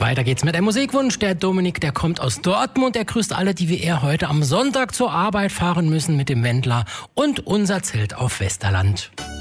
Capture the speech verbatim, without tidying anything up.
Weiter geht's mit einem Musikwunsch. Der Dominik, der kommt aus Dortmund. Er grüßt alle, die wie er heute am Sonntag zur Arbeit fahren müssen mit dem Wendler und unser Zelt auf Westerland.